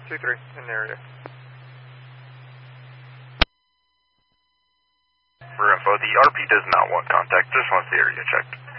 2-3, in the area. For info, the RP does not want contact, just wants the area checked.